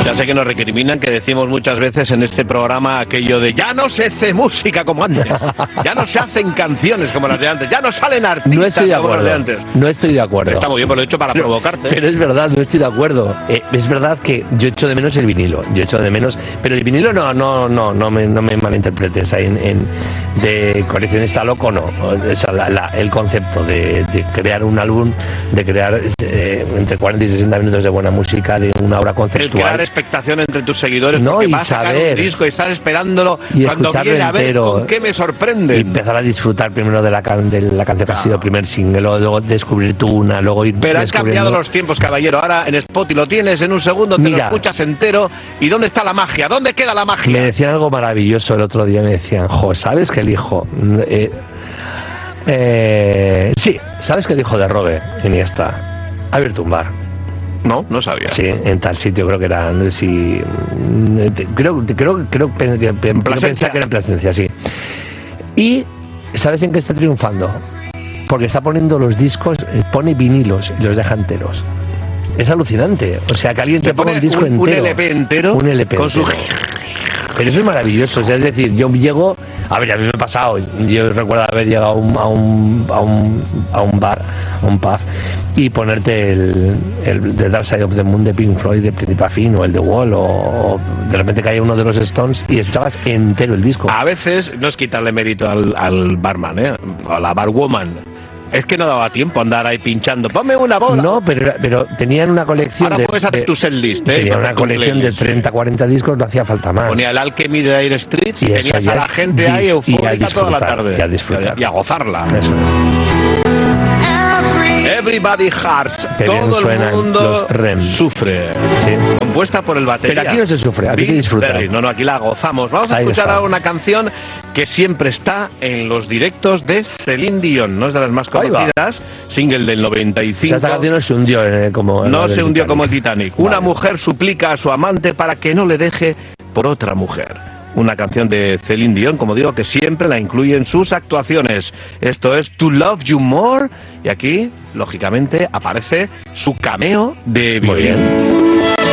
Ya sé que nos recriminan que decimos muchas veces en este programa aquello de ya no se hace música como antes, ya no se hacen canciones como las de antes, ya no salen artistas como las de antes. No estoy de acuerdo. Está muy bien, pero lo he hecho para provocarte. Pero es verdad, no estoy de acuerdo. Es verdad que yo echo de menos el vinilo, pero el vinilo no me malinterpretes ahí de coleccionista loco, no. O sea, el concepto de crear un álbum, de crear entre 40 y 60 minutos de buena música, de una obra conceptual. El crear expectación entre tus seguidores, no, porque vas a sacar un disco y estás esperándolo y cuando viene a ver con qué me sorprende. Y empezar a disfrutar primero de la canción que ha sido primer single, luego descubrir tú una, luego ir. Pero han cambiado los tiempos, caballero. Ahora en Spotify lo tienes, en un segundo te lo escuchas entero. ¿Y dónde está la magia? ¿Dónde queda la magia? Me decían algo maravilloso el otro día, me decían, ¿sabes que el hijo? Sí, ¿sabes que el hijo de Robert Iniesta ha abierto un bar? No sabía. Sí, en tal sitio, creo que era, no sé si... Creo que pensaba que era en Plasencia, sí. Y ¿sabes en qué está triunfando? Porque está poniendo los discos, pone vinilos y los deja enteros. Es alucinante. O sea, que alguien te ponga un disco entero. Un LP entero. Un LP con entero. Pero eso es maravilloso. O sea, es decir, yo llego... A ver, a mí me ha pasado. Yo recuerdo haber llegado a un bar, a un pub, y ponerte el The Dark Side of the Moon de Pink Floyd de principio a fin, o el The Wall, o de repente caía uno de los Stones y escuchabas entero el disco. A veces no es quitarle mérito al barman, o a la barwoman. Es que no daba tiempo a andar ahí pinchando. ¡Ponme una bola! No, pero tenían una colección. Ahora puedes hacer tu setlist, Tenían una colección de 30, 40 discos, no hacía falta más. Ponía el Alchemy de Dire Street y tenías a la gente ahí eufórica toda la tarde. Y a disfrutar. Y a gozarla. Eso es. Everybody Hearts. Todo el mundo sufre. Sí. Compuesta por el batería. Pero aquí no se sufre, aquí se disfruta. No, aquí la gozamos. Vamos a escuchar ahora una canción que siempre está en los directos de Celine Dion. No es de las más conocidas. Single del 95. O sea, esta canción no se hundió como... No se hundió como el Titanic. Vale. Una mujer suplica a su amante para que no le deje por otra mujer. Una canción de Celine Dion, como digo, que siempre la incluye en sus actuaciones. Esto es To Love You More. Y aquí, lógicamente, aparece su cameo de Vivienne.